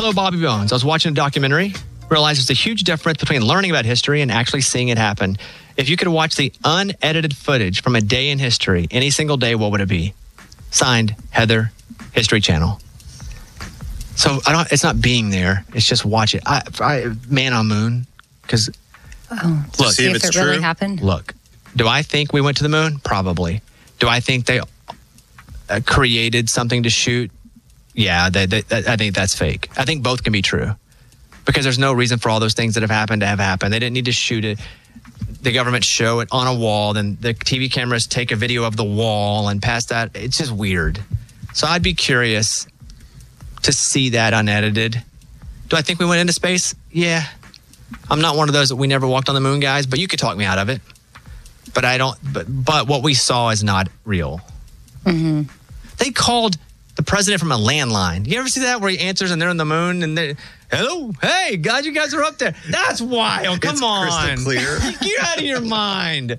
Hello, Bobby Bones. I was watching a documentary, realized there's a huge difference between learning about history and actually seeing it happen. If you could watch the unedited footage from a day in history, any single day, what would it be? Signed, Heather, History Channel. So it's not being there. It's just watch it. Man on Moon. Because, look, see if it really happened. Look, do I think we went to the moon? Probably. Do I think they created something to shoot? Yeah, I think that's fake. I think both can be true. Because there's no reason for all those things that have happened to have happened. They didn't need to shoot it. The government show it on a wall, then the TV cameras take a video of the wall and pass that. It's just weird. So I'd be curious to see that unedited. Do I think we went into space? Yeah. I'm not one of those that we never walked on the moon guys, but you could talk me out of it. But I don't. But what we saw is not real. Mm-hmm. They called the president from a landline. You ever see that where he answers and they're on the moon and they, hello, hey, glad you guys are up there. That's wild. Come on. Crystal clear. You're out of your mind.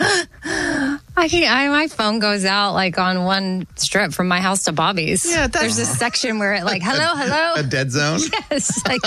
My phone goes out like on one strip from my house to Bobby's. Yeah, there's this section where it like, hello. A dead zone? Yes. Like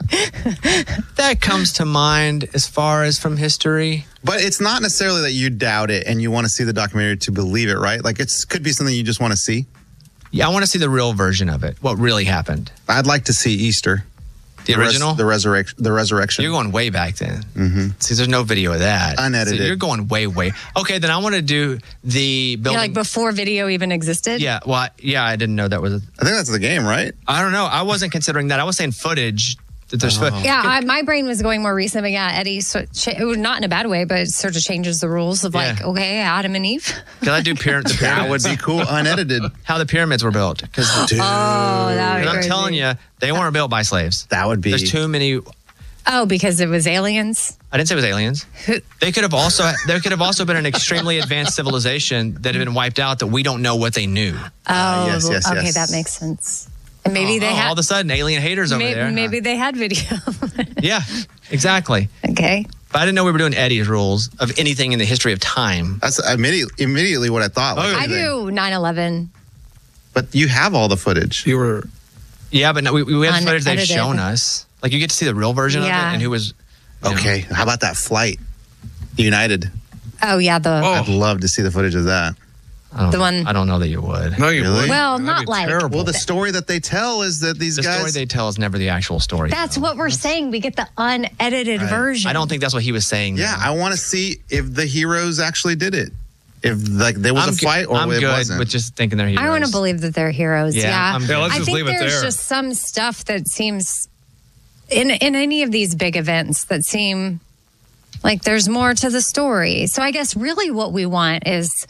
that comes to mind as far as from history. But it's not necessarily that you doubt it and you want to see the documentary to believe it, right? Like it could be something you just want to see. Yeah, I want to see the real version of it. What really happened. I'd like to see Easter. The original? The resurrection. You're going way back then. Mm-hmm. See, there's no video of that. Unedited. So you're going way. Okay, then I want to do the building. like before video even existed? Yeah, well, I didn't know that was. I think that's the game, right? I don't know. I wasn't considering that. I was saying footage. That there's Yeah, my brain was going more recent, but yeah, Eddie, it was not in a bad way, but it sort of changes the rules of okay, Adam and Eve. Can I do the pyramids? That would be cool, unedited. How the pyramids were built. Because that would be I'm crazy. telling you, they weren't built by slaves. That would be. There's too many. Oh, because it was aliens? I didn't say it was aliens. There could have also been an extremely advanced civilization that had been wiped out that we don't know what they knew. Oh, yes. Okay, that makes sense. And maybe they had all of a sudden alien haters over there. Maybe they had video. Yeah, exactly. Okay. But I didn't know we were doing Eddie's rules of anything in the history of time. That's immediately what I thought. I do 9/11. But you have all the footage. Yeah, but no, we have footage they've shown us. Like you get to see the real version of it and who was. Okay, how about that flight? United. Oh yeah, I'd love to see the footage of that. I don't know that you would. No, you wouldn't. Well, not like. Terrible. Well, the story that they tell is that the story they tell is never the actual story. That's what we're saying. We get the unedited version. I don't think that's what he was saying. Yeah, I want to see if the heroes actually did it. If there was a fight or I'm it good wasn't. with just thinking they're heroes. I want to believe that they're heroes. Yeah. I'm good. Let's I just think leave it there's there. just some stuff that seems in any of these big events that seem like there's more to the story. So I guess really what we want is,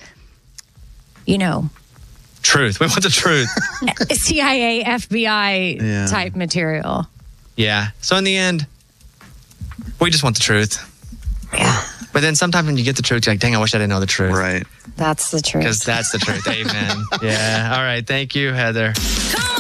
truth. We want the truth. CIA, FBI type material. Yeah. So in the end, we just want the truth. Yeah. But then sometimes when you get the truth, you're like, dang, I wish I didn't know the truth. Right. That's the truth. Because that's the truth. Amen. Yeah. All right. Thank you, Heather.